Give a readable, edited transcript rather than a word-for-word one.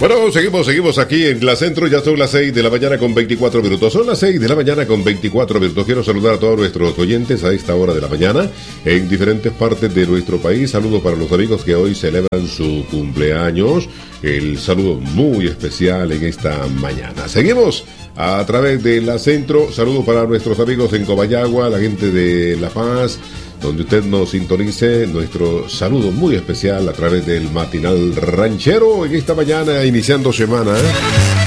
Bueno, seguimos aquí en la Centro, ya son las 6 de la mañana con 24 minutos. Son las 6 de la mañana con 24 minutos. Quiero saludar a todos nuestros oyentes a esta hora de la mañana en diferentes partes de nuestro país. Saludo para los amigos que hoy celebran su cumpleaños. El saludo muy especial en esta mañana. Seguimos a través de la Centro. Saludo para nuestros amigos en Comayagua, la gente de La Paz, donde usted nos sintonice. Nuestro saludo muy especial a través del Matinal Ranchero en esta mañana, iniciando semana.